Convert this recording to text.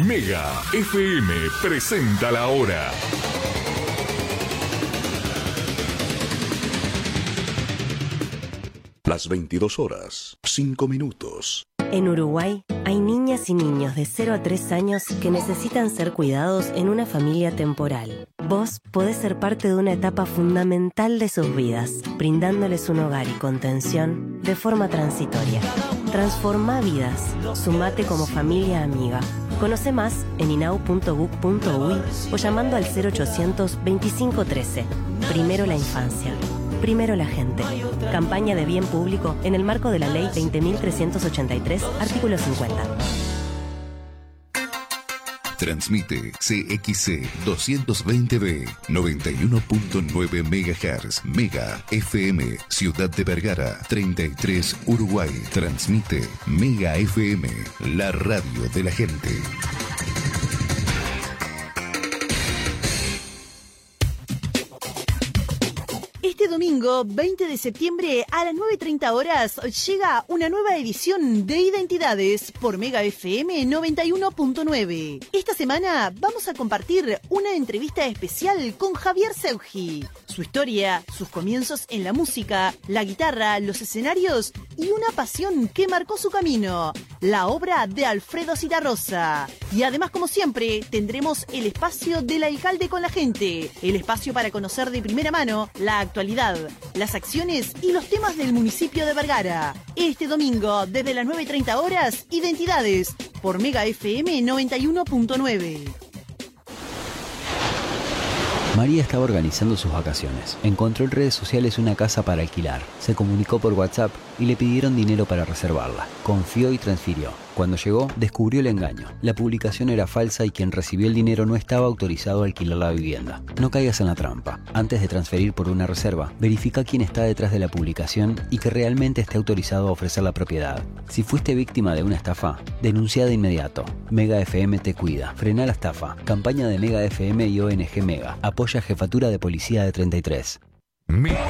Mega FM presenta la hora. Las 22 horas, 5 minutos. En Uruguay hay niñas y niños de 0 a 3 años que necesitan ser cuidados en una familia temporal. Vos podés ser parte de una etapa fundamental de sus vidas, brindándoles un hogar y contención de forma transitoria. Transforma vidas. Sumate como familia amiga. Conoce más en inau.gov.uy o llamando al 0800 2513. Primero la infancia. Primero la gente. Campaña de bien público en el marco de la Ley 20.383, artículo 50. Transmite CXC 220B 91.9 MHz Mega FM Ciudad de Vergara 33 Uruguay. Transmite Mega FM, la radio de la gente. Este domingo, 20 de septiembre, a las 9:30 horas, llega una nueva edición de Identidades por Mega FM 91.9. Esta semana vamos a compartir una entrevista especial con Javier Seugi. Su historia, sus comienzos en la música, la guitarra, los escenarios y una pasión que marcó su camino, la obra de Alfredo Zitarrosa. Y además, como siempre, tendremos el espacio del alcalde con la gente, el espacio para conocer de primera mano la actualidad, las acciones y los temas del municipio de Vergara. Este domingo, desde las 9:30 horas, Identidades por Mega FM 91.9. María estaba organizando sus vacaciones. Encontró en redes sociales una casa para alquilar. Se comunicó por WhatsApp y le pidieron dinero para reservarla. Confió y transfirió. Cuando llegó, descubrió el engaño. La publicación era falsa y quien recibió el dinero no estaba autorizado a alquilar la vivienda. No caigas en la trampa. Antes de transferir por una reserva, verifica quién está detrás de la publicación y que realmente esté autorizado a ofrecer la propiedad. Si fuiste víctima de una estafa, denuncia de inmediato. Mega FM te cuida. Frena la estafa. Campaña de Mega FM y ONG Mega. Apoya Jefatura de Policía de 33. Mega